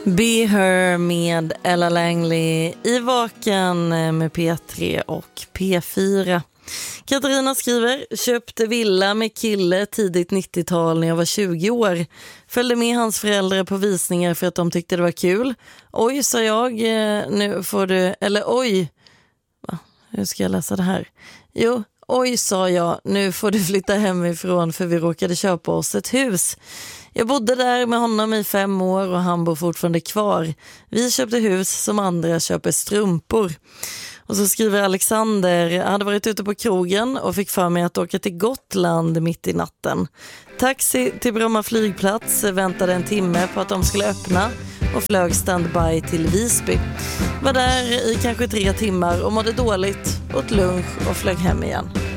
Be Her med Ella Langley i Vaken med P3 och P4. Katarina skriver: köpte villa med kille tidigt 90-tal när jag var 20 år. Följde med hans föräldrar på visningar för att de tyckte det var kul. Oj, sa jag, nu får du... Eller oj, hur ska jag läsa det här? Jo, oj, sa jag, nu får du flytta hemifrån för vi råkade köpa oss ett hus. Jag bodde där med honom i 5 år och han bor fortfarande kvar. Vi köpte hus som andra köper strumpor. Och så skriver Alexander: jag hade varit ute på krogen och fick för mig att åka till Gotland mitt i natten. Taxi till Bromma flygplats, väntade en timme på att de skulle öppna och flög standby till Visby. Var där i kanske 3 timmar och mådde dåligt, åt lunch och flög hem igen.